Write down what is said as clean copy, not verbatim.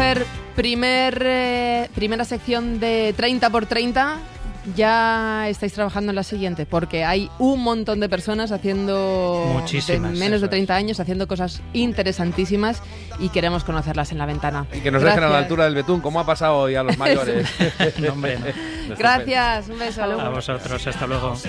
primera sección de 30x30. Ya estáis trabajando en la siguiente, porque hay un montón de personas haciendo muchísimas, menos de 30 años haciendo cosas interesantísimas y queremos conocerlas en la ventana. Y que nos dejen a la altura del betún, como ha pasado hoy a los mayores. No, hombre, no. Gracias, un beso. A vosotros, hasta luego.